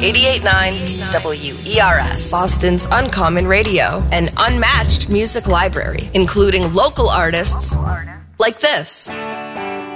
88.9 WERS, Boston's Uncommon Radio, an unmatched music library, including local artists like this.